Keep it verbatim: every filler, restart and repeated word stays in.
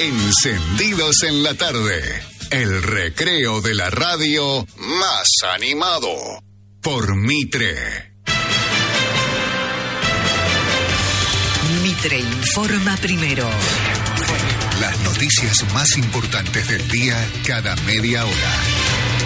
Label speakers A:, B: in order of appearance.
A: Encendidos en la tarde. El recreo de la radio más animado. Por Mitre.
B: Mitre informa primero.
A: Las noticias más importantes del día cada media hora.